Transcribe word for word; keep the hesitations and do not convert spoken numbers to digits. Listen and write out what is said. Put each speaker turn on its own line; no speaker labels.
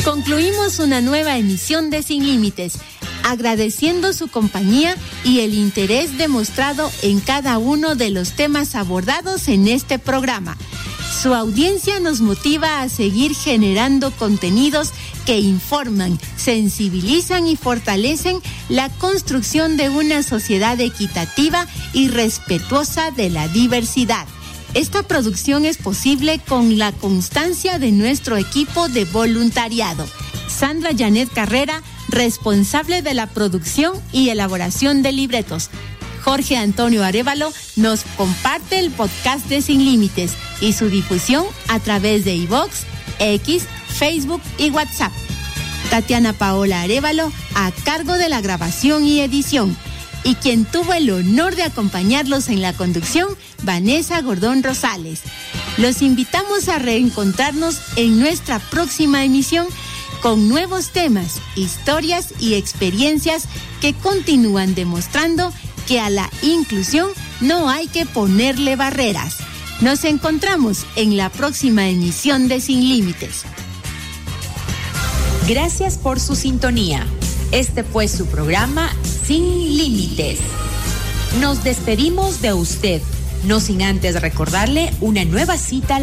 Concluimos una nueva emisión de Sin Límites, agradeciendo su compañía y el interés demostrado en cada uno de los temas abordados en este programa. Su audiencia nos motiva a seguir generando contenidos que informan, sensibilizan y fortalecen la construcción de una sociedad equitativa y respetuosa de la diversidad. Esta producción es posible con la constancia de nuestro equipo de voluntariado. Sandra Janet Carrera, responsable de la producción y elaboración de libretos. Jorge Antonio Arévalo nos comparte el podcast de Sin Límites y su difusión a través de iVoox, X, Facebook y WhatsApp. Tatiana Paola Arévalo a cargo de la grabación y edición. Y quien tuvo el honor de acompañarlos en la conducción, Vanessa Gordón Rosales. Los invitamos a reencontrarnos en nuestra próxima emisión con nuevos temas, historias y experiencias que continúan demostrando que a la inclusión no hay que ponerle barreras. Nos encontramos en la próxima emisión de Sin Límites.
Gracias por su sintonía. Este fue su programa Sin Límites. Nos despedimos de usted, no sin antes recordarle una nueva cita